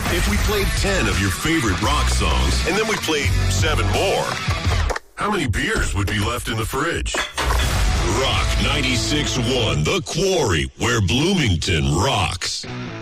If we played 10 of your favorite rock songs, and then we played 7 more, how many beers would be left in the fridge? Rock 96.1, The Quarry, where Bloomington rocks.